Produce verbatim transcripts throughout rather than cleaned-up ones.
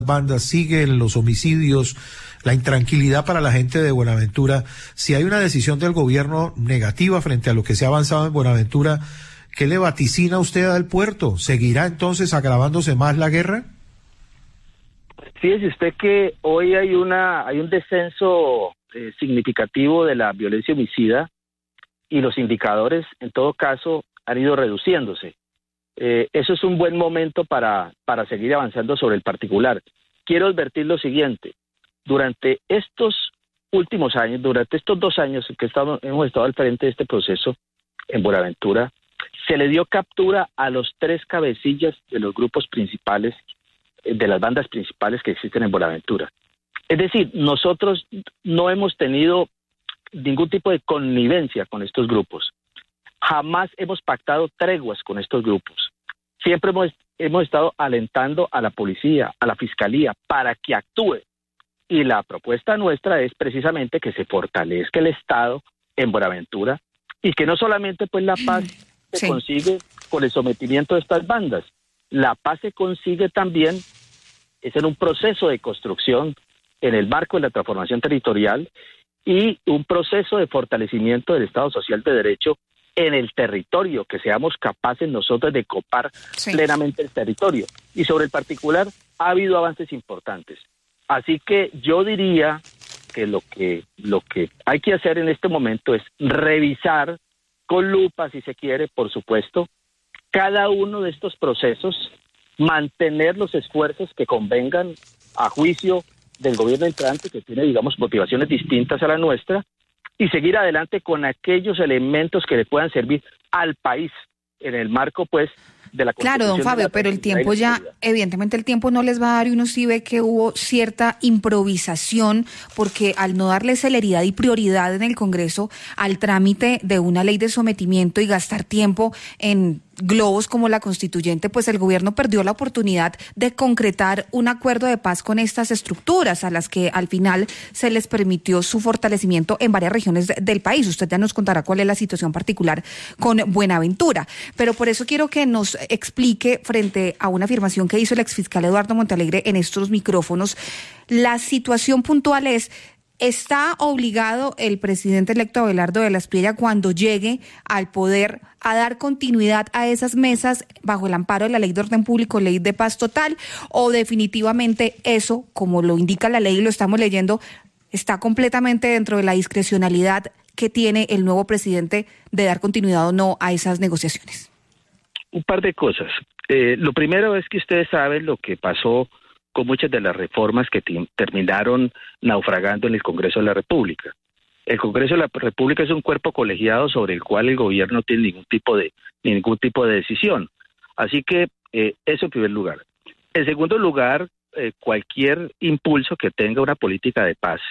bandas, siguen los homicidios, la intranquilidad para la gente de Buenaventura. Si hay una decisión del gobierno negativa frente a lo que se ha avanzado en Buenaventura, ¿qué le vaticina usted al puerto? ¿Seguirá entonces agravándose más la guerra? Fíjese usted que hoy hay una hay un descenso eh, significativo de la violencia homicida y los indicadores, en todo caso, han ido reduciéndose. Eh, eso es un buen momento para, para seguir avanzando sobre el particular. Quiero advertir lo siguiente: durante estos últimos años, durante estos dos años que estamos, hemos estado al frente de este proceso en Buenaventura, se le dio captura a los tres cabecillas de los grupos principales, de las bandas principales que existen en Buenaventura. Es decir, nosotros no hemos tenido ningún tipo de connivencia con estos grupos. Jamás hemos pactado treguas con estos grupos. Siempre hemos, hemos estado alentando a la policía, a la fiscalía, para que actúe. Y la propuesta nuestra es precisamente que se fortalezca el Estado en Buenaventura y que no solamente pues la paz se sí. consigue con el sometimiento de estas bandas. La paz se consigue también es en un proceso de construcción en el marco de la transformación territorial y un proceso de fortalecimiento del Estado Social de Derecho en el territorio, que seamos capaces nosotros de copar sí. plenamente el territorio. Y sobre el particular ha habido avances importantes. Así que yo diría que lo que lo que hay que hacer en este momento es revisar con lupa, si se quiere, por supuesto, cada uno de estos procesos, mantener los esfuerzos que convengan a juicio del gobierno entrante, que tiene, digamos, motivaciones distintas a la nuestra, y seguir adelante con aquellos elementos que le puedan servir al país en el marco, pues, de la Constitución. Claro, don Fabio, pero el tiempo ya, evidentemente el tiempo no les va a dar y uno sí ve que hubo cierta improvisación porque al no darle celeridad y prioridad en el Congreso al trámite de una ley de sometimiento y gastar tiempo en globos como la constituyente, pues el gobierno perdió la oportunidad de concretar un acuerdo de paz con estas estructuras a las que al final se les permitió su fortalecimiento en varias regiones de, del país. Usted ya nos contará cuál es la situación particular con Buenaventura, pero por eso quiero que nos explique, frente a una afirmación que hizo el exfiscal Eduardo Montealegre en estos micrófonos, la situación puntual es: ¿está obligado el presidente electo Abelardo de la Espriella, cuando llegue al poder, a dar continuidad a esas mesas bajo el amparo de la Ley de Orden Público, Ley de Paz Total, o definitivamente eso, como lo indica la ley y lo estamos leyendo, está completamente dentro de la discrecionalidad que tiene el nuevo presidente de dar continuidad o no a esas negociaciones? Un par de cosas. Eh, lo primero es que ustedes saben lo que pasó con muchas de las reformas que t- terminaron naufragando en el Congreso de la República. El Congreso de la República es un cuerpo colegiado sobre el cual el gobierno no tiene ningún tipo de ningún tipo de decisión. Así que eh, eso en primer lugar. En segundo lugar, eh, cualquier impulso que tenga una política de paz,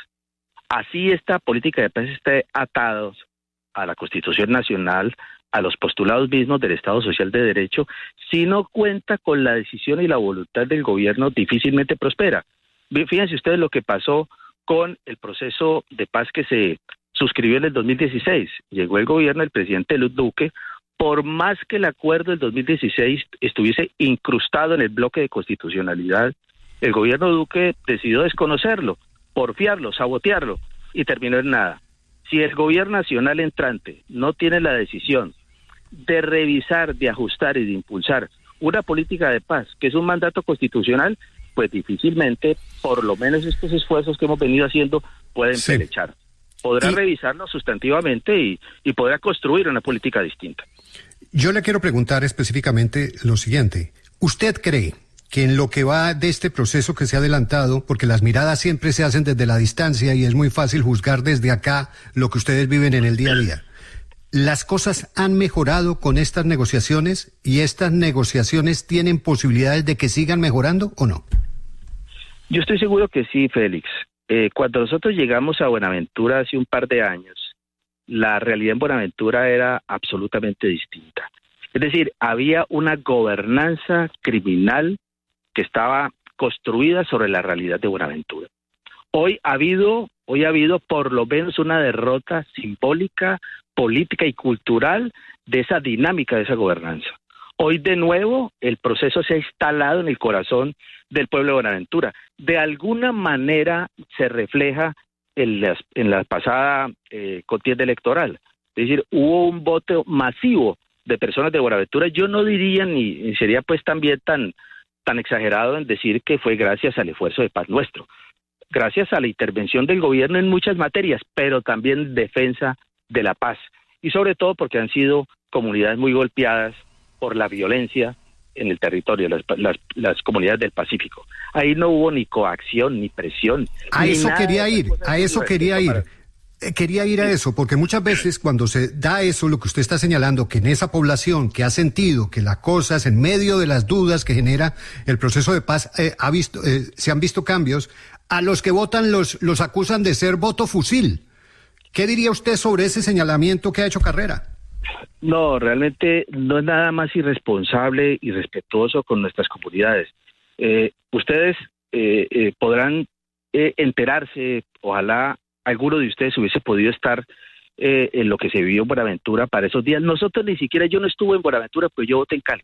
así esta política de paz esté atada a la Constitución Nacional, a los postulados mismos del Estado Social de Derecho, si no cuenta con la decisión y la voluntad del gobierno, difícilmente prospera. Fíjense ustedes lo que pasó con el proceso de paz que se suscribió en el dos mil dieciséis. Llegó el gobierno del presidente Duque, por más que el acuerdo del dos mil dieciséis estuviese incrustado en el bloque de constitucionalidad, el gobierno Duque decidió desconocerlo, porfiarlo, sabotearlo, y terminó en nada. Si el gobierno nacional entrante no tiene la decisión de revisar, de ajustar y de impulsar una política de paz, que es un mandato constitucional, pues difícilmente, por lo menos estos esfuerzos que hemos venido haciendo, pueden sí. pelechar. Podrá y... revisarlo sustantivamente y, y podrá construir una política distinta. Yo le quiero preguntar específicamente lo siguiente. ¿Usted cree que en lo que va de este proceso que se ha adelantado, porque las miradas siempre se hacen desde la distancia y es muy fácil juzgar desde acá lo que ustedes viven en el día a día, las cosas han mejorado con estas negociaciones y estas negociaciones tienen posibilidades de que sigan mejorando o no? Yo estoy seguro que sí, Félix. Eh, cuando nosotros llegamos a Buenaventura hace un par de años, la realidad en Buenaventura era absolutamente distinta. Es decir, había una gobernanza criminal que estaba construida sobre la realidad de Buenaventura. Hoy ha habido, hoy ha habido por lo menos una derrota simbólica, política y cultural de esa dinámica de esa gobernanza. Hoy de nuevo el proceso se ha instalado en el corazón del pueblo de Buenaventura. De alguna manera se refleja en, las, en la pasada eh, contienda electoral. Es decir, hubo un voto masivo de personas de Buenaventura. Yo no diría ni sería pues también tan, tan exagerado en decir que fue gracias al esfuerzo de paz nuestro. Gracias a la intervención del gobierno en muchas materias, pero también defensa de la paz. Y sobre todo porque han sido comunidades muy golpeadas por la violencia en el territorio, las, las, las comunidades del Pacífico. Ahí no hubo ni coacción, ni presión. A ni eso nada quería de ir, a eso quería ir. Para... Eh, Quería ir a eso, porque muchas veces cuando se da eso, lo que usted está señalando, que en esa población que ha sentido que las cosas, en medio de las dudas que genera el proceso de paz, eh, ha visto, eh, se han visto cambios, a los que votan los, los acusan de ser voto fusil. ¿Qué diría usted sobre ese señalamiento que ha hecho Carrera? No, realmente no es nada más irresponsable y respetuoso con nuestras comunidades. Eh, ustedes eh, eh, podrán eh, enterarse, ojalá alguno de ustedes hubiese podido estar eh, en lo que se vivió en Buenaventura para esos días. Nosotros ni siquiera, yo no estuve en Buenaventura, pues yo voté en Cali.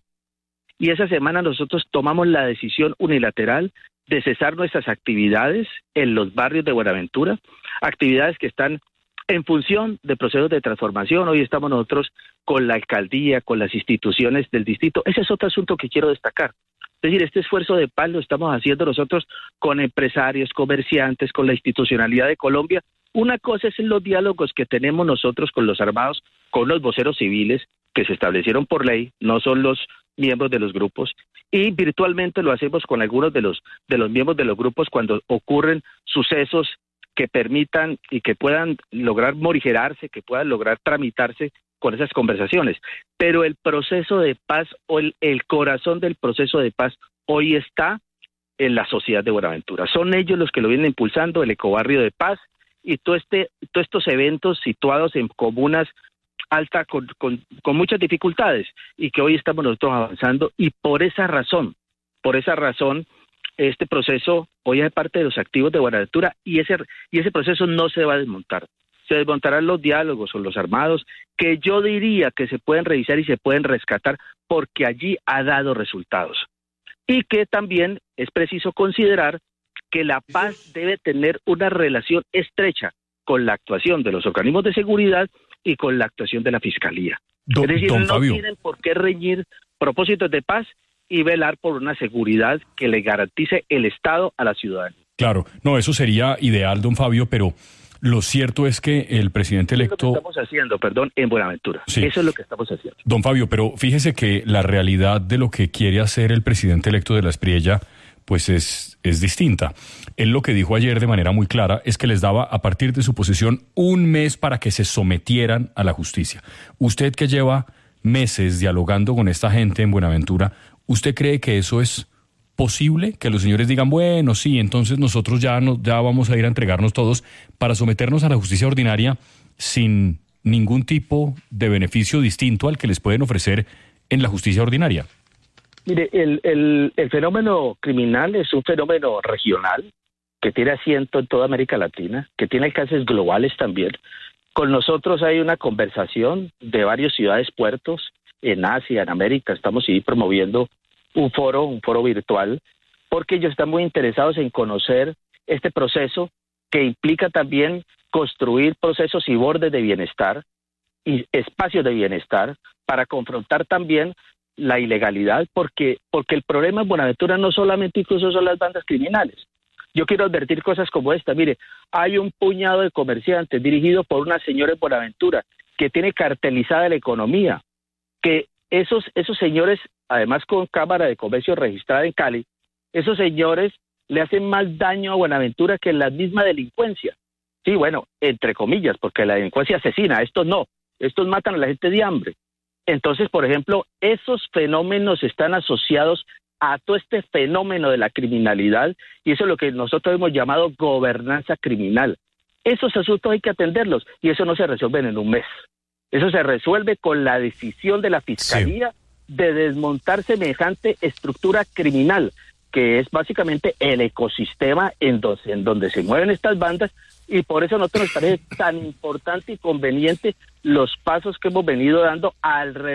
Y esa semana nosotros tomamos la decisión unilateral de cesar nuestras actividades en los barrios de Buenaventura, actividades que están en función de procesos de transformación. Hoy estamos nosotros con la alcaldía, con las instituciones del distrito. Ese es otro asunto que quiero destacar. Es decir, este esfuerzo de paz lo estamos haciendo nosotros con empresarios, comerciantes, con la institucionalidad de Colombia. Una cosa es los diálogos que tenemos nosotros con los armados, con los voceros civiles que se establecieron por ley, no son los miembros de los grupos, y virtualmente lo hacemos con algunos de los de los miembros de los grupos cuando ocurren sucesos que permitan y que puedan lograr morigerarse, que puedan lograr tramitarse con esas conversaciones. Pero el proceso de paz, o el, el corazón del proceso de paz, hoy está en la sociedad de Buenaventura. Son ellos los que lo vienen impulsando, el ecobarrio de paz, y todo este, todos estos eventos situados en comunas alta con, con, con muchas dificultades, y que hoy estamos nosotros avanzando, y por esa razón, por esa razón, este proceso hoy es parte de los activos de Buenaventura, y ese, y ese proceso no se va a desmontar. Se desmontarán los diálogos con los armados, que yo diría que se pueden revisar y se pueden rescatar, porque allí ha dado resultados. Y que también es preciso considerar que la paz debe tener una relación estrecha con la actuación de los organismos de seguridad y con la actuación de la Fiscalía. Don, es decir, don no Fabio. tienen por qué reñir propósitos de paz y velar por una seguridad que le garantice el Estado a la ciudadanía. Claro, no, eso sería ideal, don Fabio, pero lo cierto es que el presidente electo... Eso es lo que estamos haciendo, perdón, en Buenaventura. Sí. Eso es lo que estamos haciendo. Don Fabio, pero fíjese que la realidad de lo que quiere hacer el presidente electo de la Espriella, pues es, es distinta. Él lo que dijo ayer de manera muy clara es que les daba, a partir de su posición, un mes para que se sometieran a la justicia. Usted, que lleva meses dialogando con esta gente en Buenaventura, ¿usted cree que eso es posible? Que los señores digan, bueno, sí, entonces nosotros ya, no, ya vamos a ir a entregarnos todos para someternos a la justicia ordinaria sin ningún tipo de beneficio distinto al que les pueden ofrecer en la justicia ordinaria. Mire, el, el, el fenómeno criminal es un fenómeno regional que tiene asiento en toda América Latina, que tiene alcances globales también. Con nosotros hay una conversación de varias ciudades, puertos, en Asia, en América. Estamos sí, promoviendo un foro, un foro virtual, porque ellos están muy interesados en conocer este proceso que implica también construir procesos y bordes de bienestar y espacios de bienestar para confrontar también la ilegalidad, porque porque el problema en Buenaventura no solamente incluso son las bandas criminales. Yo quiero advertir cosas como esta. Mire, hay un puñado de comerciantes dirigido por una señora en Buenaventura que tiene cartelizada la economía, que esos esos señores, además con Cámara de Comercio registrada en Cali, esos señores le hacen más daño a Buenaventura que la misma delincuencia. Sí, bueno, entre comillas, porque la delincuencia asesina, estos no, estos matan a la gente de hambre. Entonces, por ejemplo, esos fenómenos están asociados a todo este fenómeno de la criminalidad, y eso es lo que nosotros hemos llamado gobernanza criminal. Esos asuntos hay que atenderlos, y eso no se resuelve en un mes. Eso se resuelve con la decisión de la Fiscalía sí. de desmontar semejante estructura criminal, que es básicamente el ecosistema en donde, en donde se mueven estas bandas, y por eso a nosotros nos parece tan importante y conveniente los pasos que hemos venido dando alrededor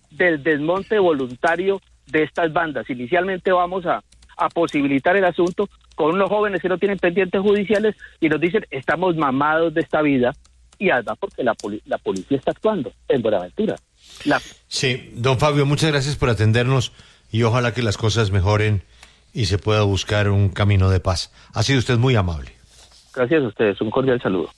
del desmonte voluntario de estas bandas. Inicialmente vamos a, a posibilitar el asunto con unos jóvenes que no tienen pendientes judiciales y nos dicen, estamos mamados de esta vida, y además porque la, poli- la policía está actuando en Buenaventura. La... Sí, don Fabio, muchas gracias por atendernos y ojalá que las cosas mejoren y se pueda buscar un camino de paz. Ha sido usted muy amable. Gracias a ustedes, un cordial saludo.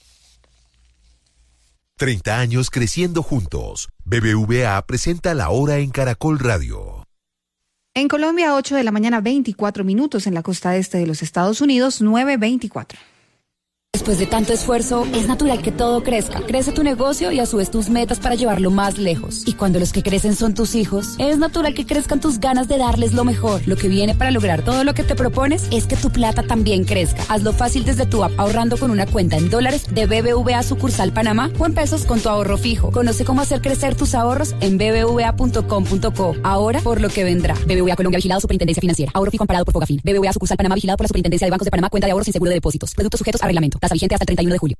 treinta años creciendo juntos. B B V A presenta La Hora en Caracol Radio. En Colombia, ocho de la mañana, veinticuatro minutos. En la costa este de los Estados Unidos, nueve veinticuatro. Después de tanto esfuerzo, es natural que todo crezca. Crece tu negocio y a su vez tus metas para llevarlo más lejos. Y cuando los que crecen son tus hijos, es natural que crezcan tus ganas de darles lo mejor. Lo que viene para lograr todo lo que te propones es que tu plata también crezca. Hazlo fácil desde tu app ahorrando con una cuenta en dólares de B B V A sucursal Panamá o en pesos con tu ahorro fijo. Conoce cómo hacer crecer tus ahorros en b b v a punto com punto co. Ahora por lo que vendrá. B B V A Colombia, vigilado Superintendencia Financiera. Ahorro fijo amparado por Fogafín. B B V A sucursal Panamá, vigilado por la Superintendencia de Bancos de Panamá. Cuenta de ahorros sin seguro de depósitos. Productos sujetos a reglamento. Tasa vigente hasta el treinta y uno de julio.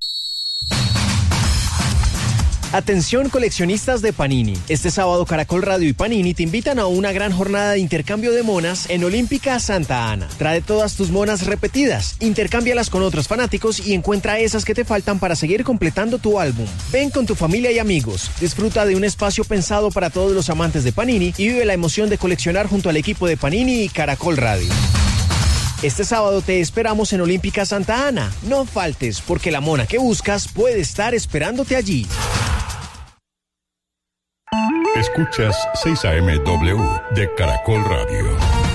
Atención coleccionistas de Panini. Este sábado Caracol Radio y Panini te invitan a una gran jornada de intercambio de monas en Olímpica Santa Ana. Trae todas tus monas repetidas, intercámbialas con otros fanáticos y encuentra esas que te faltan para seguir completando tu álbum. Ven con tu familia y amigos, disfruta de un espacio pensado para todos los amantes de Panini y vive la emoción de coleccionar junto al equipo de Panini y Caracol Radio. Este sábado te esperamos en Olímpica Santa Ana. No faltes, porque la mona que buscas puede estar esperándote allí. Escuchas seis A M W de Caracol Radio.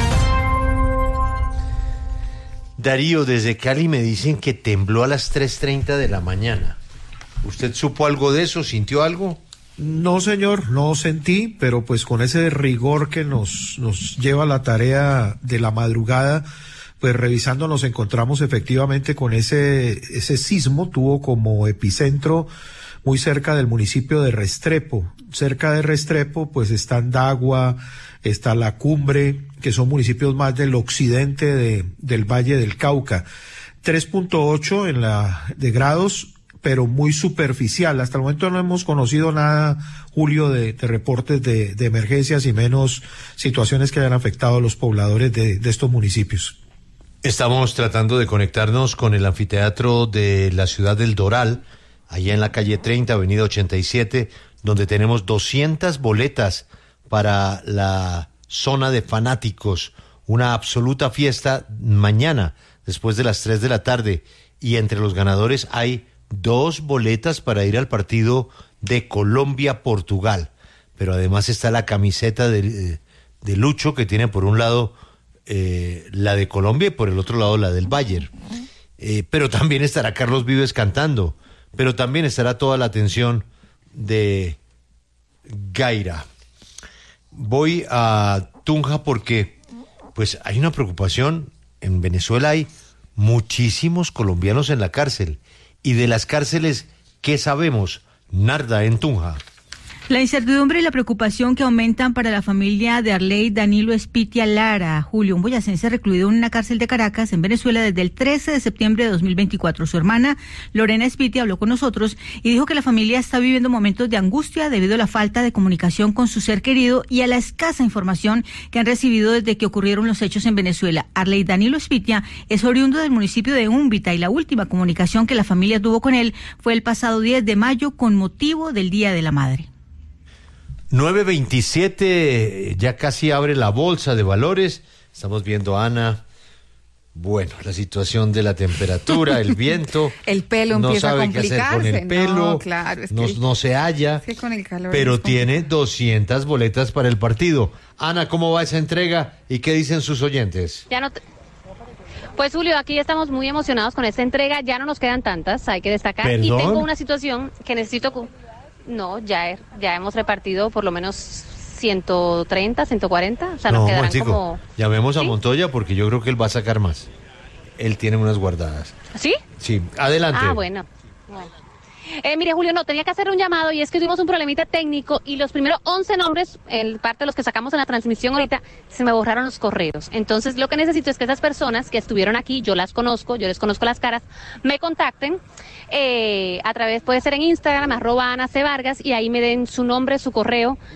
Darío, desde Cali me dicen que tembló a las tres treinta de la mañana. ¿Usted supo algo de eso? ¿Sintió algo? No, señor, no sentí, pero pues con ese rigor que nos, nos lleva la tarea de la madrugada, pues revisando nos encontramos efectivamente con ese, ese sismo. Tuvo como epicentro muy cerca del municipio de Restrepo. Cerca de Restrepo pues están Dagua, está La Cumbre, que son municipios más del occidente de, del Valle del Cauca. tres punto ocho en la de grados, pero muy superficial. Hasta el momento no hemos conocido nada, Julio, de, de reportes de, de emergencias y menos situaciones que hayan afectado a los pobladores de, de estos municipios. Estamos tratando de conectarnos con el anfiteatro de la ciudad del Doral, allá en la calle treinta, avenida ochenta y siete, donde tenemos doscientas boletas para la zona de fanáticos, una absoluta fiesta mañana, después de las tres de la tarde, y entre los ganadores hay dos boletas para ir al partido de Colombia-Portugal, pero además está la camiseta de, de Lucho, que tiene por un lado eh, la de Colombia y por el otro lado la del Bayern, eh, pero también estará Carlos Vives cantando, pero también estará toda la atención de Gaira. Voy a Tunja porque pues hay una preocupación. En Venezuela hay muchísimos colombianos en la cárcel, y de las cárceles, ¿qué sabemos? Narda, en Tunja. La incertidumbre y la preocupación que aumentan para la familia de Arley Danilo Espitia Lara, Julio, un boyacense recluido en una cárcel de Caracas, en Venezuela, desde el trece de septiembre de dos mil veinticuatro. Su hermana, Lorena Espitia, habló con nosotros y dijo que la familia está viviendo momentos de angustia debido a la falta de comunicación con su ser querido y a la escasa información que han recibido desde que ocurrieron los hechos en Venezuela. Arley Danilo Espitia es oriundo del municipio de Úmbita y la última comunicación que la familia tuvo con él fue el pasado diez de mayo con motivo del Día de la Madre. nueve veintisiete, ya casi abre la bolsa de valores. Estamos viendo a Ana. Bueno, la situación de la temperatura, el viento. El pelo no empieza sabe a complicarse. qué hacer con el pelo. No, claro, es no, que, no se halla. Es que con el calor pero es tiene doscientas boletas para el partido. Ana, ¿cómo va esa entrega y qué dicen sus oyentes? Ya no te... Pues Julio, aquí estamos muy emocionados con esta entrega. Ya no nos quedan tantas, hay que destacar. ¿Perdón? Y tengo una situación que necesito... No, ya, ya hemos repartido por lo menos ciento treinta, ciento cuarenta, o sea, no, nos quedarán chico, como... llamemos a ¿Sí? Montoya porque yo creo que él va a sacar más. Él tiene unas guardadas. ¿Sí? Sí, adelante. Ah, bueno. bueno. Eh, mire, Julio, no, tenía que hacer un llamado y es que tuvimos un problemita técnico y los primeros once nombres, el parte de los que sacamos en la transmisión ahorita, se me borraron los correos. Entonces, lo que necesito es que esas personas que estuvieron aquí, yo las conozco, yo les conozco las caras, me contacten eh, a través, puede ser en Instagram, arroba Ana C. Vargas, y ahí me den su nombre, su correo,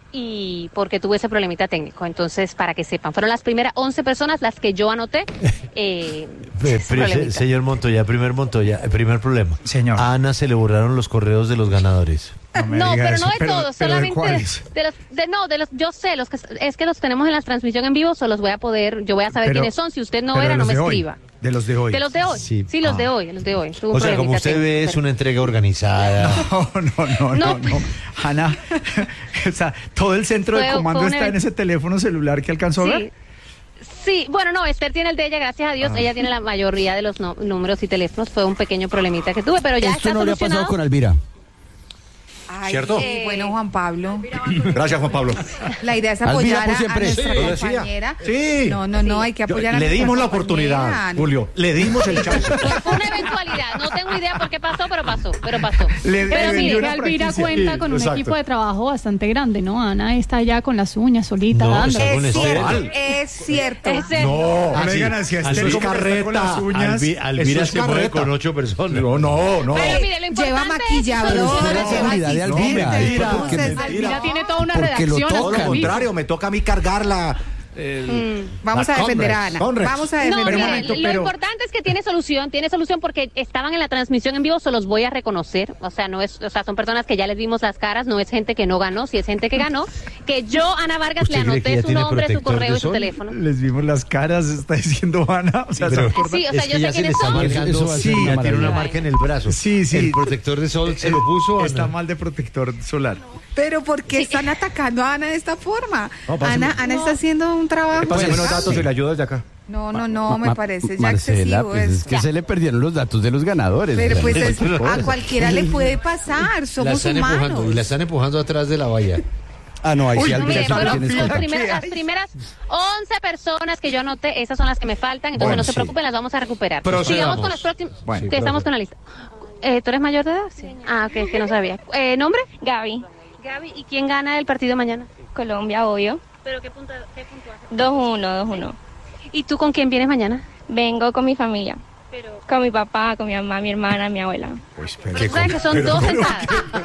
y porque tuve ese problemita técnico. Entonces, para que sepan, fueron las primeras once personas las que yo anoté. Eh, se, señor Montoya, primer Montoya, el primer problema. Señor. A Ana se le borraron los correos de los ganadores. No, no pero eso. no de pero, todos, pero solamente ¿de, de, de los, de, no, de los, yo sé, los que es que los tenemos en la transmisión en vivo, solo los voy a poder, yo voy a saber pero, quiénes son, si usted no era, no me escriba. Hoy. De los de hoy. De los de hoy. Sí, sí los ah. de hoy, los de hoy. O sea, como usted ve, es una entrega organizada. No, no, no, no, no. no. Ana, o sea, todo el centro de comando está en ese teléfono celular que alcanzó sí. a ver. Sí, bueno, no, Esther tiene el de ella, gracias a Dios. Ah. Ella tiene la mayoría de los no, números y teléfonos. Fue un pequeño problemita que tuve, pero ya Esto está no solucionado. le ha pasado con Alvira. Ay, ¿cierto? Eh, bueno, Juan Pablo. Gracias, Juan Pablo. La idea es apoyar a, a nuestra sí. compañera. Sí. No, no, no, hay que apoyar Yo, a Le dimos la compañera. oportunidad, Julio. Le dimos el chance. Fue una eventualidad. No tengo idea por qué pasó, pero pasó. Pero pasó. Le, pero mire, Alvira cuenta con un Exacto. equipo de trabajo bastante grande, ¿no? Ana está allá con las uñas solita no, dando. Es cierto, es cierto. Es cierto. No, no me digan así. Esther es carreta. Con las uñas. Alvi, Alvira se mueve con ocho personas. No, no, no. Pero mire, lo importante lleva maquillador, lleva lleva Alvira. Alvira tiene toda una porque redacción. Lo todo lo contrario, me toca a mí cargarla. El, mm, vamos a defender a Ana. Conrex. Vamos a defender no, mire, a Ana. Lo pero... importante es que tiene solución, tiene solución porque estaban en la transmisión en vivo, se los voy a reconocer. O sea, no es, o sea, son personas que ya les vimos las caras, no es gente que no ganó, si es gente que ganó, que yo, Ana Vargas, le anoté su nombre, su correo y su teléfono. Les vimos las caras, está diciendo Ana. O sea, pero, sí, o sea, yo sé quiénes son. Eso sí, ya tiene una marca en el brazo. Sí, sí. El protector de sol se lo puso. Está mal de protector solar. Pero ¿por qué sí. están atacando a Ana de esta forma? No, Ana, Ana no. está haciendo un trabajo. Pásame los datos y le ayudo desde acá. No, no, no, me parece ya Marcela, excesivo. Pues es que ya. se le perdieron los datos de los ganadores. Pero pues es, a cualquiera le puede pasar, somos la humanos. Empujando, y la están empujando atrás de la valla. Ah, no, ahí sí, Alvira, las primeras, las primeras once personas que yo anoté, esas son las que me faltan, entonces bueno, no se sí. preocupen, las vamos a recuperar. Sigamos con las próximas, bueno, que estamos con la lista. Eh, ¿Tú eres mayor de edad? Sí. Ah, ok, que no sabía. Eh, ¿Nombre? Gaby. Gaby, ¿y quién gana el partido mañana? Colombia, obvio. ¿Pero qué punto, qué puntuaje? dos uno, dos uno. ¿Y tú con quién vienes mañana? Vengo con mi familia. Pero... Con mi papá, con mi mamá, mi hermana, mi abuela. Pues, pero, ¿Tú sabes que son pero, dos entradas?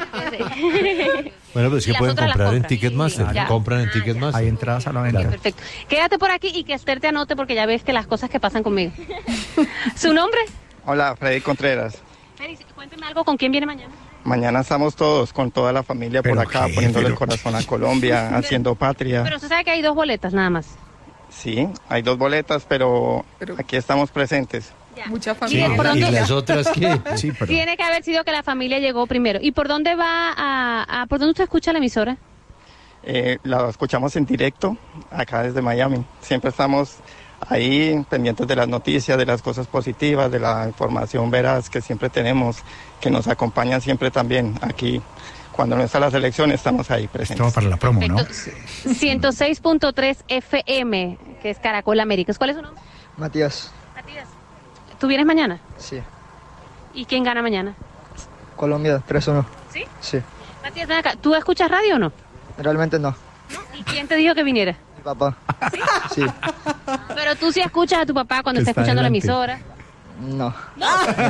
Bueno, pues que pueden comprar en Ticketmaster. Sí, compran en ah, Ticketmaster. Hay entradas a la venta. Okay, perfecto. Quédate por aquí y que Esther te anote porque ya ves que las cosas que pasan conmigo. ¿Su nombre? Hola, Freddy Contreras. Freddy, cuénteme algo, ¿con quién viene mañana? Mañana estamos todos, con toda la familia por acá, qué, poniéndole pero... el corazón a Colombia, pero, haciendo patria. Pero usted sabe que hay dos boletas nada más. Sí, hay dos boletas, pero, pero... aquí estamos presentes. Ya. Mucha familia. Sí, ¿Y, ¿Y las otras qué? Sí, tiene que haber sido que la familia llegó primero. ¿Y por dónde va a, a por dónde usted escucha la emisora? Eh, la escuchamos en directo, acá desde Miami. Siempre estamos ahí pendientes de las noticias, de las cosas positivas, de la información veraz que siempre tenemos, que nos acompañan siempre también aquí. Cuando no está la selección estamos ahí presentes. Todo para la promo, ¿no? ciento seis punto tres F M, que es Caracol Américas. ¿Cuál es su nombre? Matías. Matías. ¿Tú vienes mañana? Sí. ¿Y quién gana mañana? Colombia, tres uno. ¿Sí? Sí. Matías, ven acá. ¿Tú escuchas radio o no? Realmente no. ¿No? ¿Y quién te dijo que viniera? Mi papá. ¿Sí? Sí. Pero tú sí escuchas a tu papá cuando está, está escuchando adelante. La emisora. No. No.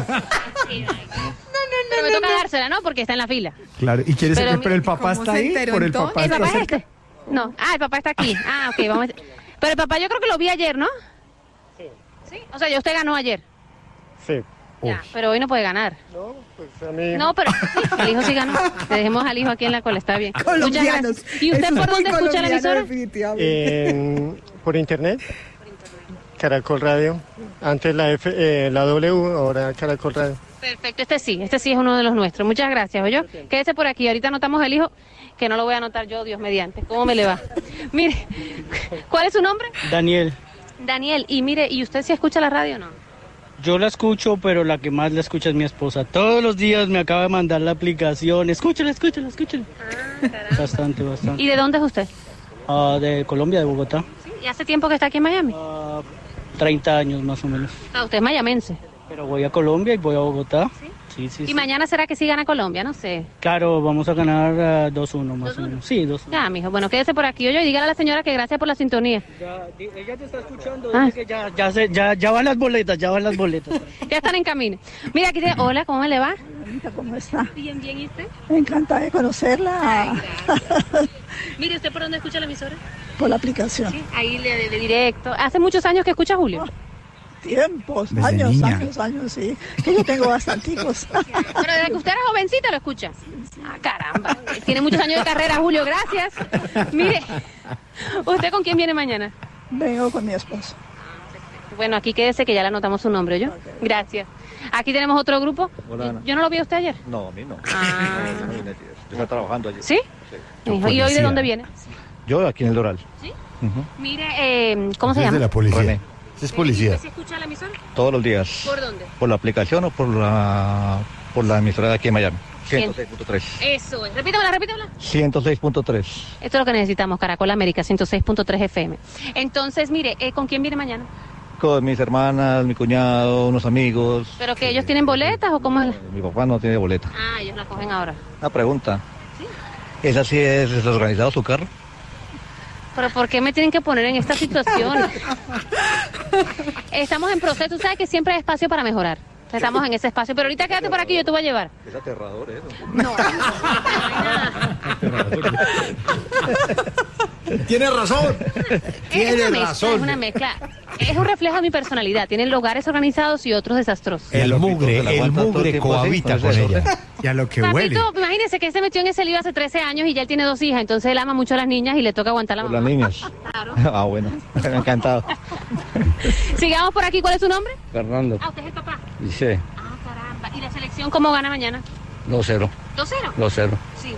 Pero me toca dársela, ¿no? Porque está en la fila. Claro, y quieres pero, que, pero el papá está ahí, por el papá ¿El está papá es cerca? este? No. Ah, el papá está aquí. Ah, ok, vamos a... Pero el papá yo creo que lo vi ayer, ¿no? Sí. ¿Sí? O sea, ya usted ganó ayer. Sí. Ya, pero hoy no puede ganar. No, pues a mí... No, pero el hijo sí ganó. Le dejemos al hijo aquí en la cola, está bien. Colombianos. ¿Y usted por dónde escucha la emisora? Eh, por internet. Caracol Radio, antes la F, eh, la W, ahora Caracol Radio. Perfecto, este sí, este sí es uno de los nuestros. Muchas gracias, ¿oyó? Okay. Quédese por aquí, ahorita anotamos el hijo, que no lo voy a anotar yo, Dios mediante. ¿Cómo me le va? Mire, ¿cuál es su nombre? Daniel. Daniel, y mire, ¿y usted sí escucha la radio o no? Yo la escucho, pero la que más la escucha es mi esposa. Todos los días me acaba de mandar la aplicación. Escúchala, escúchala, escúchala. Ah, bastante, bastante. ¿Y de dónde es usted? Uh, de Colombia, de Bogotá. ¿Sí? ¿Y hace tiempo que está aquí en Miami? Uh, treinta años más o menos. Ah, usted es mayamense. Pero voy a Colombia y voy a Bogotá. ¿Sí? Sí, sí, ¿Y sí. mañana será que sí gana Colombia? No sé. Claro, vamos a ganar uh, dos uno más o menos. Sí, dos uno. Ya, mijo. Bueno, quédese por aquí. Oye, y dígale a la señora que gracias por la sintonía. Ya, ella te está escuchando. Ah. Que ya, ya, se, ya, ya van las boletas, ya van las boletas. Ya están en camino. Mira, aquí dice, hola, ¿cómo me le va? Anita, ¿cómo está? Bien, bien, ¿y usted? Encantada de conocerla. Ay, mire, ¿usted por dónde escucha la emisora? Por la aplicación. Sí, ahí le de directo. ¿Hace muchos años que escucha Julio? Oh, tiempos, Desde años, niña. años, años, sí. Que yo tengo bastanticos. Pero desde que usted era jovencita lo escucha. Ah, caramba. Tiene muchos años de carrera, Julio, gracias. Mire, ¿usted con quién viene mañana? Vengo con mi esposo. Bueno, aquí quédese que ya le anotamos su nombre, ¿yo? Okay. Gracias. Aquí tenemos otro grupo. Hola, Ana. ¿Yo no lo vi a usted ayer? No, a mí no. Ah. Yo estaba trabajando allí. ¿Sí? Sí. ¿Y hoy de dónde viene? Yo aquí en el Doral. ¿Sí? Uh-huh. Mire, eh, ¿cómo se es llama? de la policía. René. Es policía. ¿Se escucha la emisora? Todos los días. ¿Por dónde? ¿Por la aplicación o por la por la emisora de aquí en Miami? ciento seis punto tres. Eso es. Repítamela, repítamela. ciento seis punto tres. Esto es lo que necesitamos, Caracol América, ciento seis punto tres F M. Entonces, mire, eh, ¿con quién viene mañana? Con mis hermanas, mi cuñado, unos amigos. ¿Pero que ellos tienen boletas o cómo es? Mi papá no tiene boleta. Ah, ellos la cogen ahora. Una pregunta. ¿Sí? ¿Esa sí es desorganizado su carro? ¿Pero por qué me tienen que poner en esta situación? Estamos en proceso, tú sabes que siempre hay espacio para mejorar. Estamos en ese espacio, pero ahorita quédate por aquí, yo te voy a llevar. Es aterrador eso. No, no, no, no, no. Tiene razón. Tiene es razón. Es una mezcla. Es un reflejo de mi personalidad. Tienen lugares organizados y otros desastrosos. El mugre, el mugre cohabita con ella. Y a lo que Papito, huele. imagínese que él se metió en ese lío hace trece años y ya él tiene dos hijas, entonces él ama mucho a las niñas y le toca aguantar la Por mamá. las niñas. Claro. Ah, bueno. Me ha encantado. Sigamos por aquí. ¿Cuál es su nombre? Fernando. Ah, usted es el papá. Sí. Ah, caramba. ¿Y la selección cómo gana mañana? dos cero. ¿dos cero? dos cero. Sí.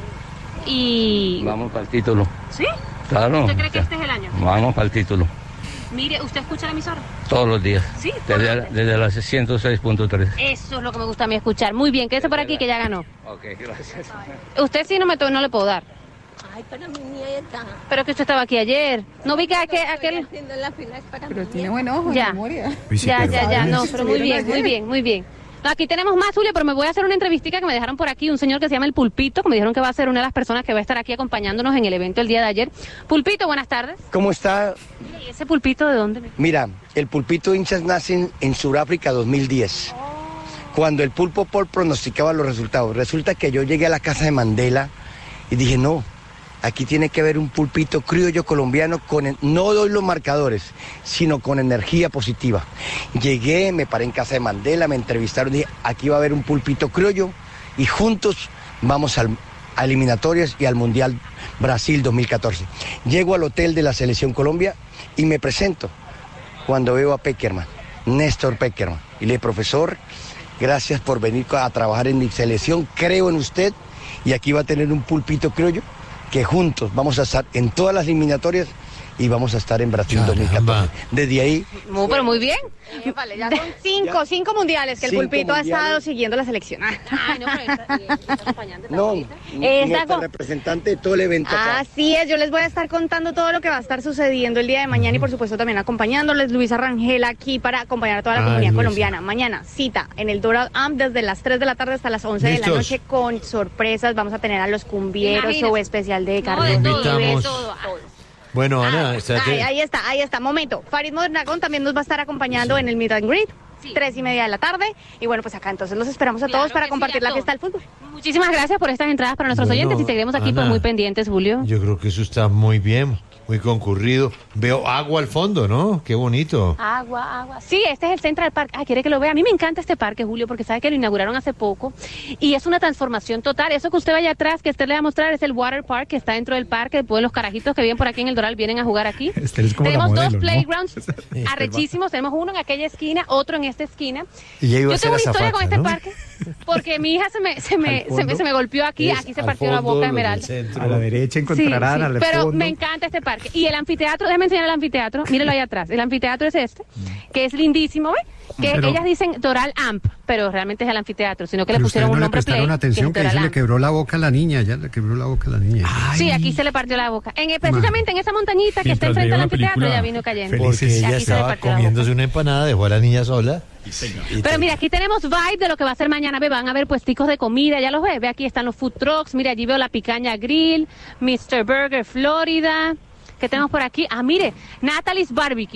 Y... Vamos para el título. ¿Sí? Claro. ¿Usted cree que este es el año? Vamos para el título. Mire, ¿usted escucha la emisora? Todos los días. Sí. Desde, desde las ciento seis punto tres. Eso es lo que me gusta a mí escuchar. Muy bien, quédese por aquí que ya ganó. Ok, gracias. Usted sí no me to- no le puedo dar. Ay, para mi nieta. Pero que usted estaba aquí ayer. ¿No vi que aquel...? aquel... La fila es para pero mi tiene nieta. buen ojo, Ya. memoria. Ya, ya, ya, no, pero muy bien, muy bien, muy bien. Aquí tenemos más, Julio, pero me voy a hacer una entrevistica que me dejaron por aquí, un señor que se llama El Pulpito, que me dijeron que va a ser una de las personas que va a estar aquí acompañándonos en el evento el día de ayer. Pulpito, buenas tardes. ¿Cómo está? ¿Y ese Pulpito de dónde? Mira, el Pulpito hinchas nace en Sudáfrica dos mil diez, cuando el Pulpo Paul pronosticaba los resultados. Resulta que yo llegué a la casa de Mandela y dije, no, aquí tiene que haber un pulpito criollo colombiano, con no doy los marcadores, sino con energía positiva. Llegué, me paré en casa de Mandela, me entrevistaron, dije, aquí va a haber un pulpito criollo y juntos vamos al, a eliminatorias y al Mundial Brasil dos mil catorce. Llego al hotel de la Selección Colombia y me presento cuando veo a Peckerman, Néstor Peckerman. Y le dije, profesor, gracias por venir a trabajar en mi selección, creo en usted y aquí va a tener un pulpito criollo que juntos vamos a estar en todas las eliminatorias y vamos a estar en Brasil dos mil catorce. Desde ahí... Muy, pero muy bien. Eh, vale, ya son cinco, Ya. cinco mundiales que el Cinco Pulpito ha mundiales. estado siguiendo la selección. Ay, no, pero está, está acompañante. No, Está nuestra con- representante de todo el evento acá. Así es, yo les voy a estar contando todo lo que va a estar sucediendo el día de mañana y por supuesto también acompañándoles Luisa Rangel aquí para acompañar a toda la Ay, comunidad Luisa. colombiana. Mañana cita en el Doral Amp desde las tres de la tarde hasta las once de la Listos. noche con sorpresas. Vamos a tener a los cumbieros, Imagínese. show especial de No, Carlos de todo, de Invitamos. todo. Bueno, Ana, Ahí, estate- ahí está, ahí está, momento. Farid Mondragón también nos va a estar acompañando en el Meet and Greet, tres y media de la tarde. Y bueno, pues acá entonces los esperamos a Claro todos para que sí, compartir a la todos. fiesta del fútbol. Muchísimas gracias por estas entradas para nuestros Bueno, oyentes y seguiremos aquí Ana. pues muy pendientes, Julio. yo creo que eso está muy bien, muy concurrido. Veo agua al fondo, ¿no? Qué bonito. Agua, agua. Sí, este es el Central Park. Ah, quiere que lo vea. A mí me encanta este parque, Julio, porque sabe que lo inauguraron hace poco y es una transformación total. Eso que usted vaya atrás, que usted le va a mostrar, es el Water Park que está dentro del parque. Después los carajitos que viven por aquí en el Doral vienen a jugar aquí. Este es como la Tenemos modelo, dos ¿no? playgrounds Este va- arrechísimos. Tenemos uno en aquella esquina, otro en esta esquina. Y ella iba Yo a ser tengo una historia azafata, con este ¿no? parque porque mi hija se me, se me, Al se me, fondo se me golpeó aquí. es Aquí se al partió la fondo, boca los del Esmeralda. centro. A la derecha encontrarán Sí, sí, al pero fondo. me encanta este parque. Y el anfiteatro, déjame enseñar el anfiteatro, míralo ahí atrás. El anfiteatro es este, que es lindísimo, ¿ves? Que Pero- ellas dicen Doral Amp, pero realmente es el anfiteatro, sino que le Pero pusieron ustedes un no le nombre prestaron play, atención que que es ahí se Doral le Amp. quebró la boca a la niña, ya le quebró la boca a la niña. Sí, aquí se le partió la boca. En, precisamente en esa montañita que está Mientras enfrente veía al una anfiteatro película ya vino cayendo. Porque ella Aquí se le estaba partió la boca. comiéndose una empanada, dejó a la niña sola. Y Pero mira, aquí tenemos vibe de lo que va a ser mañana. Ve, van a ver puesticos de comida, ya los ves. Ve, aquí están los food trucks. Mira, allí veo la Picaña Grill, mister Burger Florida. ¿Qué tenemos por aquí? Ah, mire, Natalie's Barbecue.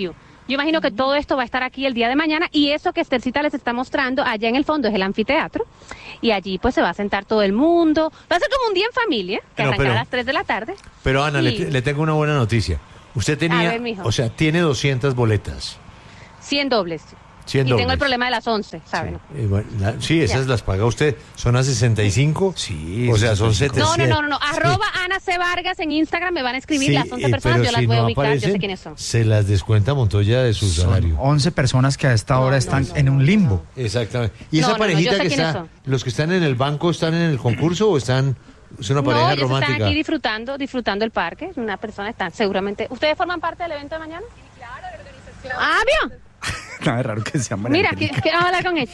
Yo imagino que todo esto va a estar aquí el día de mañana y eso que Esthercita les está mostrando allá en el fondo es el anfiteatro y allí pues se va a sentar todo el mundo. Va a ser como un día en familia, que No, arrancará pero- a las tres de la tarde. Pero Ana, Y- le, le tengo una buena noticia. Usted tenía, A ver, mijo. o sea, tiene doscientas boletas. cien dobles. cien y dobles. tengo el problema de las once, ¿saben? Eh, bueno, la- sí, esas Ya. las paga usted. Son a sesenta y cinco. Sí. O sea, son setecientos. No, no, no, no, no. Arroba Ana C. Vargas en Instagram me van a escribir Sí, las once y- personas, pero yo las si voy a no ubicar, yo aparecen, sé quiénes son. Se las descuenta Montoya de su salario. once personas que a esta hora están en un limbo. Exactamente. ¿Y No, esa no, no, parejita yo sé que quiénes está, son. los que están en el banco, están en el concurso o están, es una pareja No, ellos romántica? están aquí disfrutando, disfrutando el parque. Una persona está seguramente. ¿Ustedes forman parte del evento de mañana? Sí, claro, de organización. Ah, ¿vio? Nada es raro que sea María Mira, Angélica. que- quiero hablar con ellos.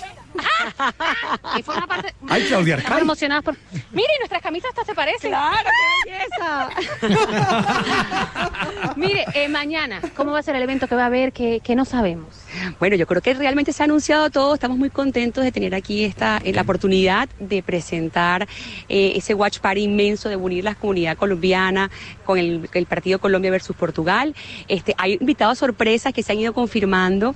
Y forma parte. Ay, Claudia Estamos Arcay. emocionadas por. Mire, nuestras camisas hasta se parecen. Claro, qué belleza. Mire, eh, mañana, ¿cómo va a ser el evento que va a haber? Que, que no sabemos. Bueno, yo creo que realmente se ha anunciado todo. Estamos muy contentos de tener aquí esta eh, la oportunidad de presentar eh, ese watch party inmenso, de unir la comunidad colombiana con el, el partido Colombia versus Portugal. Este, hay invitados sorpresas que se han ido confirmando.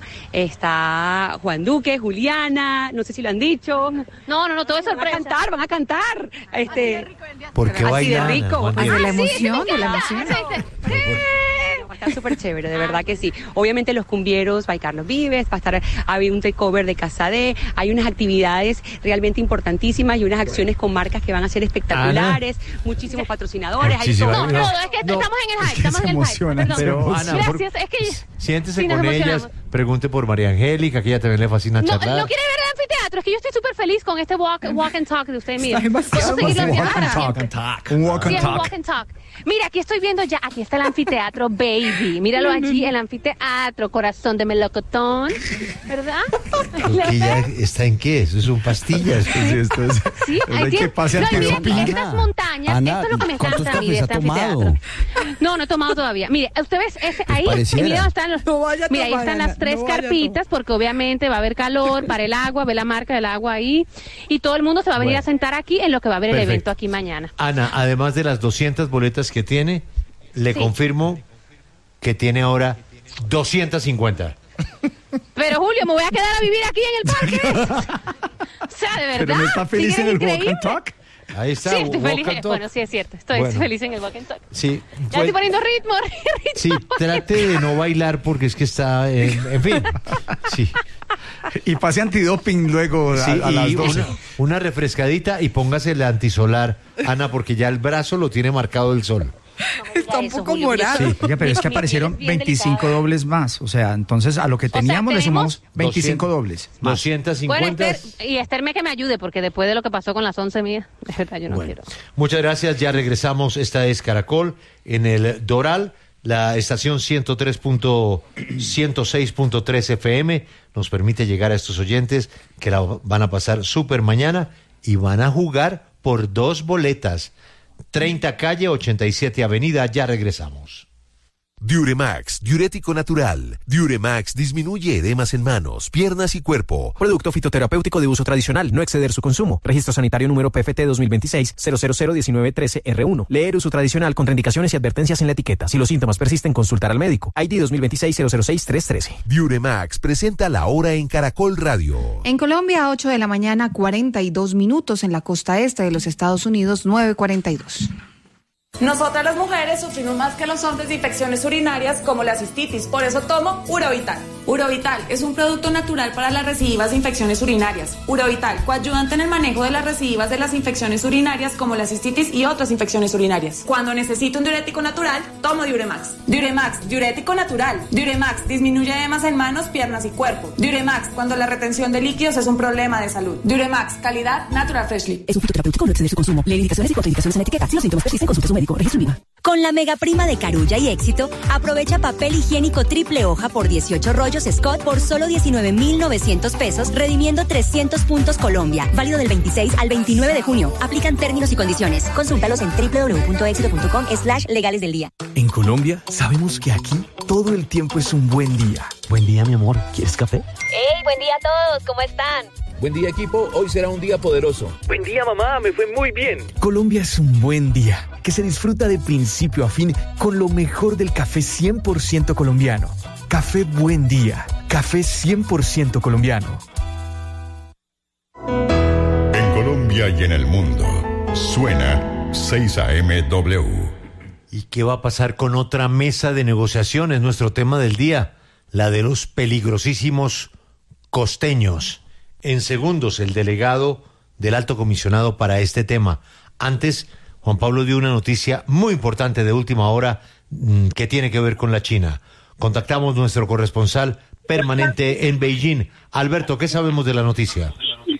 Está Juan Duque, Juliana, no sé si lo han dicho. No, no, no, todo es sorpresa. Van a cantar, van a cantar. Este, ¿Por qué así de baila, rico. Juan Ay, Diego? de la Ah, sí, emoción, sí, me de la encanta. emoción. Sí, sí. Va a estar súper chévere, de verdad que sí. Obviamente los cumbieros, va a ir Carlos Vives, va a estar, ha habido un takeover de Casadé, hay unas actividades realmente importantísimas y unas acciones con marcas que van a ser espectaculares, muchísimos patrocinadores, hay Muchísimas todo. No, no, es que estamos en el hype, estamos en el hype. Perdón. Pero, Ana, por- Gracias, es que Siéntese Sí, nos con ellas, emocionamos. pregunte por María Angélica, que ella también le fascina no, charlar. no quiere ver el anfiteatro, es que yo estoy súper feliz con este walk, walk and talk de ustedes. Mira, Está demasiado Puedo seguirlo emocionado. haciendo para Walk and siempre. talk. Un walk and Sí, es un talk. walk and talk. Mira, aquí estoy viendo ya, aquí está el anfiteatro, baby. Míralo allí, el anfiteatro, corazón de melocotón, ¿verdad? ¿Que ella está en qué? ¿Eso son pastillas? Sí, esto es- Sí, Pero ahí hay que tiene- pase no, y antes miren, de estas montañas, Ana, esto es lo que me ¿cuántos encanta a mí de cafés este ha tomado? anfiteatro. No, no he tomado todavía. Mire, usted ve ese, ahí, pareciera. y mira, están los, vaya a mira, ahí tomar, están Ana, las tres no vaya a carpitas, porque obviamente va a haber calor para el agua, ve la marca del agua ahí, y todo el mundo se va a venir Bueno. a sentar aquí en lo que va a haber el Perfecto. evento aquí mañana. Ana, además de las doscientas boletas que tiene, le Sí. confirmo que tiene ahora doscientas cincuenta. Pero Julio, me voy a quedar a vivir aquí en el parque. O sea, de verdad. Pero no está feliz ¿sí en que el es walk increíble? and talk. Ahí está. Sí, estoy walk feliz. and talk. Bueno, sí es cierto. Estoy Bueno. feliz en el walk and talk. Sí, Ya pues- estoy poniendo ritmo, ritmo. sí, trate de no bailar porque es que está, en, en fin. Sí, Y pase antidoping luego a, sí, a las y doce. una, una refrescadita y póngase el antisolar, Ana, porque ya el brazo lo tiene marcado el sol. Está un poco morado. Sí, oiga, pero es que Mi- mi aparecieron piel es bien veinticinco delicada. dobles más. O sea, entonces a lo que sea, teníamos le tenemos sumamos veinticinco dobles. más. doscientas Bueno, cincuenta. Esther, y Esther me que me ayude, porque después de lo que pasó con las once mías, de verdad yo no Bueno, quiero. muchas gracias, ya regresamos. Esta es Caracol en el Doral, la estación ciento tres punto ciento seis punto tres F M. Nos permite llegar a estos oyentes que la van a pasar súper mañana y van a jugar por dos boletas. treinta calle, ochenta y siete avenida, ya regresamos. Diuremax, diurético natural. Diuremax disminuye edemas en manos, piernas y cuerpo. Producto fitoterapéutico de uso tradicional, no exceder su consumo. Registro sanitario número P F T dos mil veintiséis cero cero cero diecinueve trece R uno. Leer uso tradicional, contraindicaciones y advertencias en la etiqueta. Si los síntomas persisten, consultar al médico. I D dos mil veintiséis cero cero seis tres trece. Diuremax presenta la hora en Caracol Radio. En Colombia, ocho de la mañana, cuarenta y dos minutos. En la costa este de los Estados Unidos, nueve cuarenta y dos. Nosotras las mujeres sufrimos más que los hombres de infecciones urinarias como la cistitis, por eso tomo Urovital. Urovital es un producto natural para las recidivas de infecciones urinarias. Urovital, coayudante en el manejo de las recidivas de las infecciones urinarias como la cistitis y otras infecciones urinarias. Cuando necesito un diurético natural, tomo Diuremax. Diuremax, diurético natural. Diuremax disminuye edemas en manos, piernas y cuerpo. Diuremax, cuando la retención de líquidos es un problema de salud. Diuremax, calidad Natural Freshly. Es un fitoterapéutico, no exceder su consumo. Lee indicaciones y contraindicaciones en la etiqueta. Si los síntomas persisten, consulte a su médico. Registro I V A. Con la mega prima de Carulla y Éxito, aprovecha papel higiénico triple hoja por dieciocho rollos Scott por solo diecinueve mil novecientos pesos, redimiendo trescientos puntos Colombia. Válido del veintiséis al veintinueve de junio. Aplican términos y condiciones. Consúltalos en doble u doble u doble u punto éxito punto com slash legales del día. En Colombia, sabemos que aquí todo el tiempo es un buen día. Buen día, mi amor. ¿Quieres café? ¡Hey, buen día a todos! ¿Cómo están? Buen día, equipo. Hoy será un día poderoso. Buen día, mamá. Me fue muy bien. Colombia es un buen día que se disfruta de principio a fin con lo mejor del café cien por ciento colombiano. Café Buen Día. Café cien por ciento colombiano. En Colombia y en el mundo, suena seis A M W. ¿Y qué va a pasar con otra mesa de negociación? Es nuestro tema del día, la de los peligrosísimos costeños. En segundos, el delegado del Alto Comisionado para este tema. Antes, Juan Pablo dio una noticia muy importante de última hora mmm, que tiene que ver con la China. Contactamos nuestro corresponsal permanente en Beijing. Alberto, ¿qué sabemos de la noticia?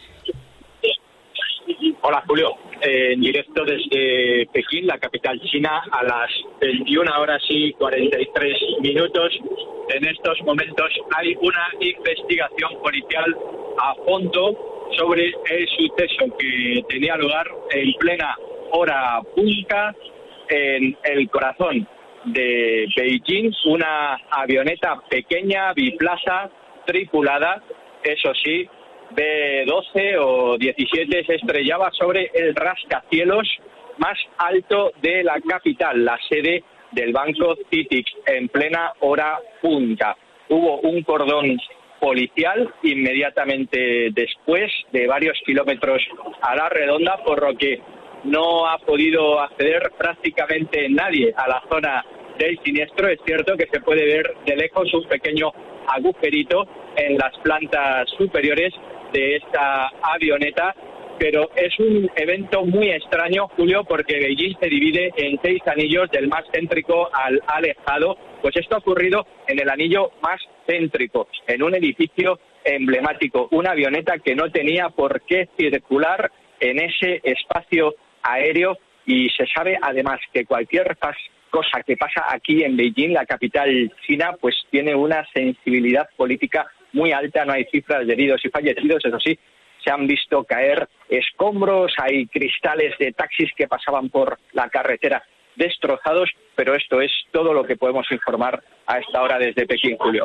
Hola, Julio. Eh, en directo desde Pekín, la capital china, a las veintiuna horas y cuarenta y tres minutos. En estos momentos hay una investigación policial a fondo sobre el suceso que tenía lugar en plena hora punta en el corazón de Beijing. Una avioneta pequeña, biplaza, tripulada, eso sí, B doce o diecisiete, se estrellaba sobre el rascacielos más alto de la capital, la sede del banco C I T I C, en plena hora punta. Hubo un cordón policial inmediatamente después, de varios kilómetros a la redonda, por lo que no ha podido acceder prácticamente nadie a la zona del siniestro. Es cierto que se puede ver de lejos un pequeño agujerito en las plantas superiores de esta avioneta, pero es un evento muy extraño, Julio, porque Beijing se divide en seis anillos, del más céntrico al alejado. Pues esto ha ocurrido en el anillo más céntrico, en un edificio emblemático, una avioneta que no tenía por qué circular en ese espacio aéreo, y se sabe además que cualquier cosa que pasa aquí en Beijing, la capital china, pues tiene una sensibilidad política muy alta. No hay cifras de heridos y fallecidos, eso sí, se han visto caer escombros, hay cristales de taxis que pasaban por la carretera destrozados, pero esto es todo lo que podemos informar a esta hora desde Pekín, Julio.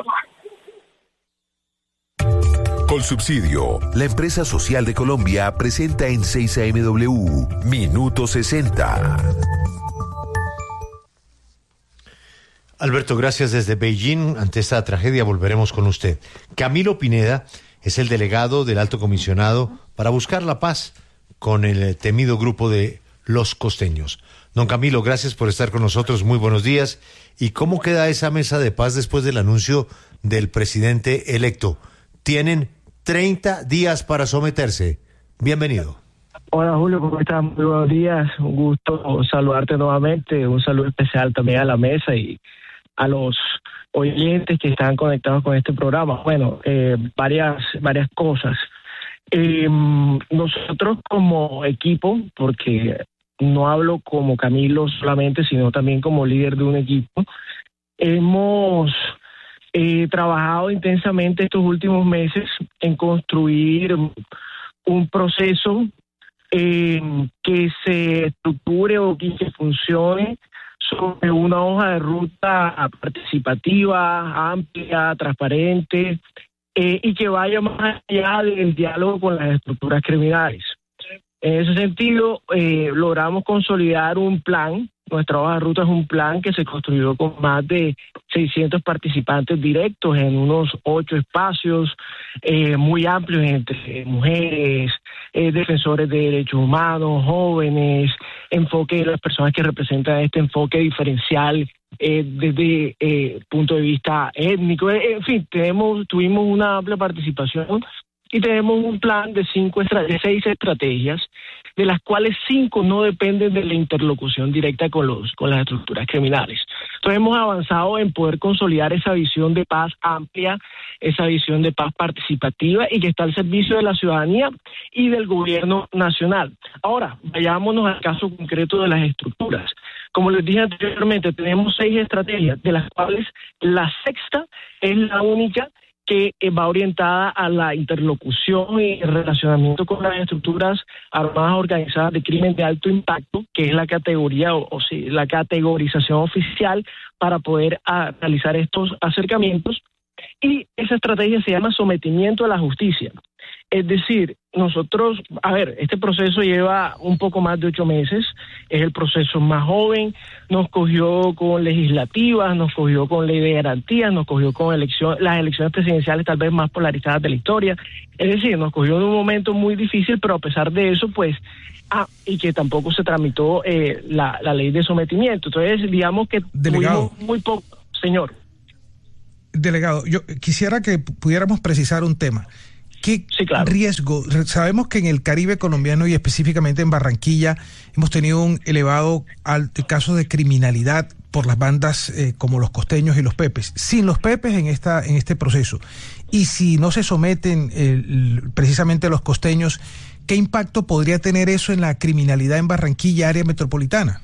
Colsubsidio, la empresa social de Colombia, presenta en seis A M W Minuto sesenta. Alberto, gracias desde Beijing. Ante esta tragedia volveremos con usted. Camilo Pineda es el delegado del Alto Comisionado para buscar la paz con el temido grupo de los costeños. Don Camilo, gracias por estar con nosotros. Muy buenos días. ¿Y cómo queda esa mesa de paz después del anuncio del presidente electo? Tienen treinta días para someterse. Bienvenido. Hola Julio, ¿cómo estás? Muy buenos días. Un gusto saludarte nuevamente. Un saludo especial también a la mesa y a los oyentes que están conectados con este programa. Bueno, eh, varias varias cosas. Eh, nosotros como equipo, porque no hablo como Camilo solamente, sino también como líder de un equipo, hemos eh, trabajado intensamente estos últimos meses en construir un proceso eh, que se estructure o que funcione sobre una hoja de ruta participativa, amplia, transparente, eh, y que vaya más allá del diálogo con las estructuras criminales. En ese sentido, eh, logramos consolidar un plan. Nuestra hoja de ruta es un plan que se construyó con más de seiscientos participantes directos en unos ocho espacios eh, muy amplios, entre mujeres, eh, defensores de derechos humanos, jóvenes, enfoque de las personas que representan este enfoque diferencial eh, desde eh, punto de vista étnico. Eh, en fin, tenemos tuvimos una amplia participación y tenemos un plan de cinco de seis estrategias, de las cuales cinco no dependen de la interlocución directa con los con las estructuras criminales. Entonces hemos avanzado en poder consolidar esa visión de paz amplia, esa visión de paz participativa y que está al servicio de la ciudadanía y del gobierno nacional. Ahora, vayámonos al caso concreto de las estructuras. Como les dije anteriormente, tenemos seis estrategias, de las cuales la sexta es la única que va orientada a la interlocución y el relacionamiento con las estructuras armadas organizadas de crimen de alto impacto, que es la categoría o, o sí, la categorización oficial para poder a, realizar estos acercamientos. Y esa estrategia se llama sometimiento a la justicia. Es decir, nosotros, a ver, este proceso lleva un poco más de ocho meses, es el proceso más joven, nos cogió con legislativas, nos cogió con ley de garantías, nos cogió con elección, las elecciones presidenciales tal vez más polarizadas de la historia, es decir, nos cogió en un momento muy difícil, pero a pesar de eso, pues, ah, y que tampoco se tramitó eh, la, la ley de sometimiento, entonces digamos que Delegado. tuvimos muy poco, señor. Delegado, yo quisiera que pudiéramos precisar un tema. ¿Qué sí, claro. riesgo? Sabemos que en el Caribe colombiano y específicamente en Barranquilla hemos tenido un elevado caso de criminalidad por las bandas eh, como los costeños y los pepes. Sin los pepes en esta en este proceso. Y si no se someten eh, precisamente los costeños, ¿qué impacto podría tener eso en la criminalidad en Barranquilla, área metropolitana?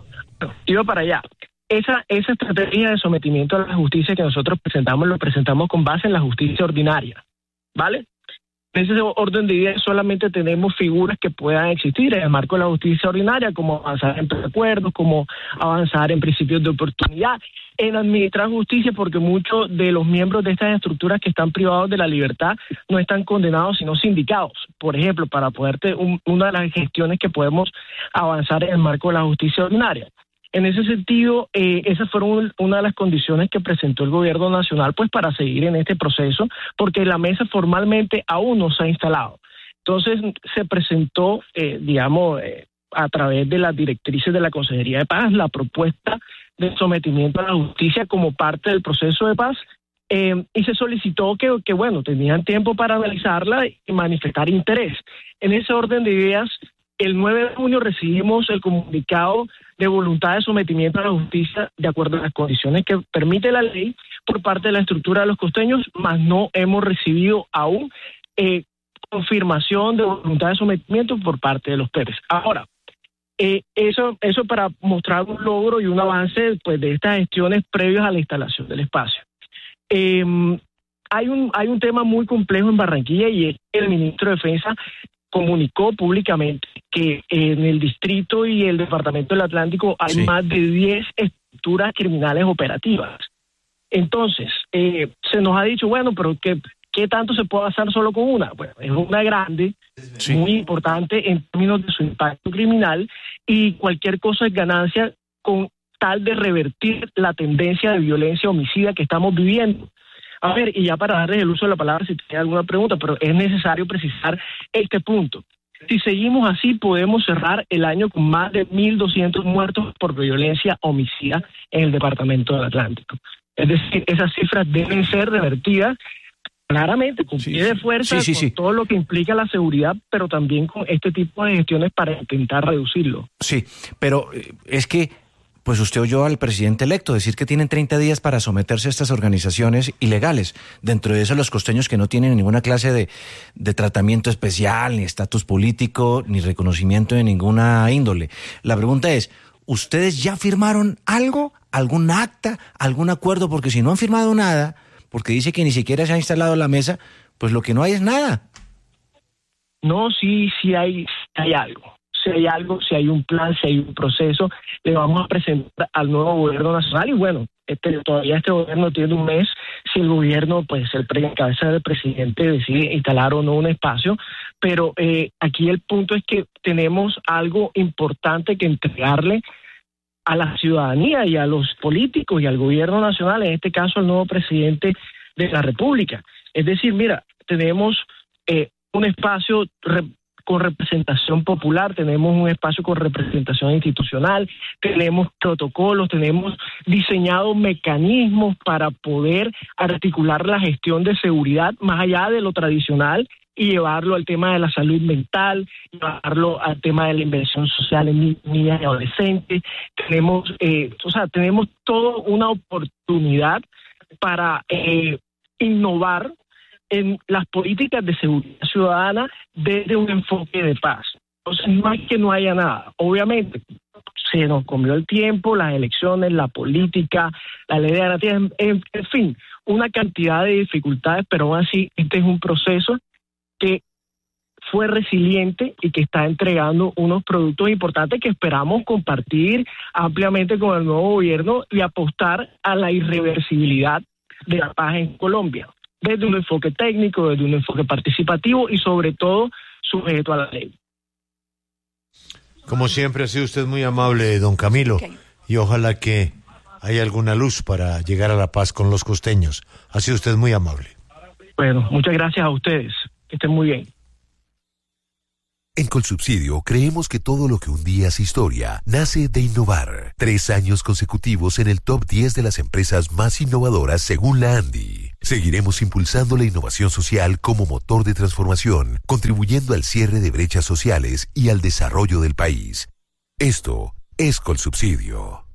Iba para allá. Esa, esa estrategia de sometimiento a la justicia que nosotros presentamos, lo presentamos con base en la justicia ordinaria, ¿vale? En ese orden de ideas solamente tenemos figuras que puedan existir en el marco de la justicia ordinaria, como avanzar en preacuerdos, como avanzar en principios de oportunidad, en administrar justicia, porque muchos de los miembros de estas estructuras que están privados de la libertad no están condenados, sino sindicados. Por ejemplo, para poderte, un, una de las gestiones que podemos avanzar en el marco de la justicia ordinaria. En ese sentido, eh, esas fueron una de las condiciones que presentó el gobierno nacional pues para seguir en este proceso, porque la mesa formalmente aún no se ha instalado. Entonces se presentó, eh, digamos, eh, a través de las directrices de la Consejería de Paz, la propuesta de sometimiento a la justicia como parte del proceso de paz, eh, y se solicitó que, que, bueno, tenían tiempo para analizarla y manifestar interés. En ese orden de ideas, el nueve de junio recibimos el comunicado de voluntad de sometimiento a la justicia de acuerdo a las condiciones que permite la ley por parte de la estructura de los costeños, mas no hemos recibido aún eh, confirmación de voluntad de sometimiento por parte de los pepes. Ahora, eh, eso, eso para mostrar un logro y un avance pues, de estas gestiones previas a la instalación del espacio. Eh, hay un, hay un tema muy complejo en Barranquilla y es que el ministro de Defensa comunicó públicamente que en el distrito y el departamento del Atlántico hay sí. más de diez estructuras criminales operativas. Entonces, eh, se nos ha dicho, bueno, pero ¿qué, qué tanto se puede hacer solo con una? Bueno, es una grande, sí. muy importante en términos de su impacto criminal y cualquier cosa es ganancia con tal de revertir la tendencia de violencia homicida que estamos viviendo. A ver, y ya para darles el uso de la palabra, si tiene alguna pregunta, pero es necesario precisar este punto. Si seguimos así, podemos cerrar el año con más de mil doscientos muertos por violencia homicida en el departamento del Atlántico. Es decir, esas cifras deben ser revertidas claramente, con sí, pie de fuerza, sí, sí, con sí. todo lo que implica la seguridad, pero también con este tipo de gestiones para intentar reducirlo. Sí, pero es que pues usted oyó al presidente electo decir que tienen treinta días para someterse a estas organizaciones ilegales. Dentro de eso los costeños que no tienen ninguna clase de, de tratamiento especial, ni estatus político, ni reconocimiento de ninguna índole. La pregunta es, ¿ustedes ya firmaron algo? ¿Algún acta? ¿Algún acuerdo? Porque si no han firmado nada, porque dice que ni siquiera se ha instalado la mesa, pues lo que no hay es nada. No, sí, sí hay, hay algo. Si hay algo, si hay un plan, si hay un proceso, le vamos a presentar al nuevo gobierno nacional y bueno, este, todavía este gobierno tiene un mes, si el gobierno, pues el pre, cabeza del presidente decide instalar o no un espacio, pero eh, aquí el punto es que tenemos algo importante que entregarle a la ciudadanía y a los políticos y al gobierno nacional, en este caso al nuevo presidente de la República. Es decir, mira, tenemos eh, un espacio re, con representación popular, tenemos un espacio con representación institucional, tenemos protocolos, tenemos diseñados mecanismos para poder articular la gestión de seguridad más allá de lo tradicional y llevarlo al tema de la salud mental, llevarlo al tema de la inversión social en niñas y adolescentes. Tenemos, eh, o sea, tenemos toda una oportunidad para eh, innovar en las políticas de seguridad ciudadana desde un enfoque de paz. Entonces, no es que no haya nada. Obviamente, se nos comió el tiempo, las elecciones, la política, la ley de garantías, en, en, en fin, una cantidad de dificultades, pero aún así, este es un proceso que fue resiliente y que está entregando unos productos importantes que esperamos compartir ampliamente con el nuevo gobierno y apostar a la irreversibilidad de la paz en Colombia, desde un enfoque técnico, desde un enfoque participativo y sobre todo sujeto a la ley. Como siempre ha sido usted muy amable, don Camilo, okay. Y ojalá que haya alguna luz para llegar a la paz con los costeños. Ha sido usted muy amable. Bueno, muchas gracias a ustedes. Que estén muy bien. En Colsubsidio creemos que todo lo que un día es historia nace de innovar. Tres años consecutivos en el top diez de las empresas más innovadoras según la ANDI. Seguiremos impulsando la innovación social como motor de transformación, contribuyendo al cierre de brechas sociales y al desarrollo del país. Esto es Colsubsidio.